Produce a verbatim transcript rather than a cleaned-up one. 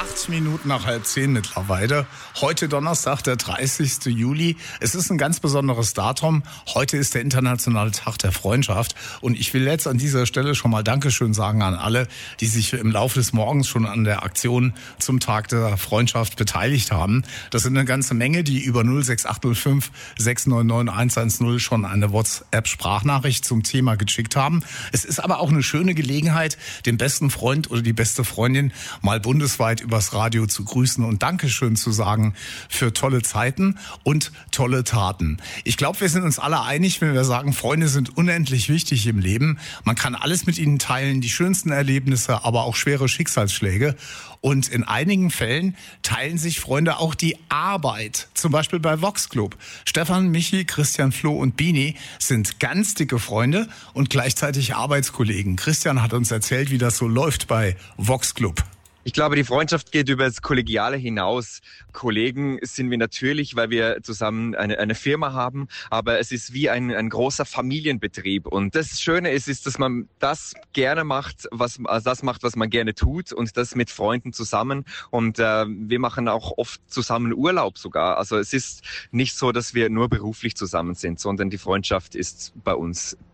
Acht Minuten nach halb zehn mittlerweile. Heute Donnerstag, der dreißigsten Juli. Es ist ein ganz besonderes Datum. Heute ist der internationale Tag der Freundschaft. Und ich will jetzt an dieser Stelle schon mal Dankeschön sagen an alle, die sich im Laufe des Morgens schon an der Aktion zum Tag der Freundschaft beteiligt haben. Das sind eine ganze Menge, die über null sechs acht null fünf sechs neun neun eins eins null schon eine WhatsApp-Sprachnachricht zum Thema geschickt haben. Es ist aber auch eine schöne Gelegenheit, den besten Freund oder die beste Freundin mal bundesweit übers Radio zu grüßen und Dankeschön zu sagen für tolle Zeiten und tolle Taten. Ich glaube, wir sind uns alle einig, wenn wir sagen, Freunde sind unendlich wichtig im Leben. Man kann alles mit ihnen teilen, die schönsten Erlebnisse, aber auch schwere Schicksalsschläge. Und in einigen Fällen teilen sich Freunde auch die Arbeit. Zum Beispiel bei Vox Club. Stefan, Michi, Christian, Flo und Bini sind ganz dicke Freunde und gleichzeitig Arbeitskollegen. Christian hat uns erzählt, wie das so läuft bei Vox Club. Ich glaube, die Freundschaft geht über das Kollegiale hinaus. Kollegen sind wir natürlich, weil wir zusammen eine, eine Firma haben, aber es ist wie ein, ein großer Familienbetrieb. Und das Schöne ist, ist, dass man das gerne macht, was also das macht, was man gerne tut und das mit Freunden zusammen. Und äh, wir machen auch oft zusammen Urlaub sogar. Also es ist nicht so, dass wir nur beruflich zusammen sind, sondern die Freundschaft ist bei uns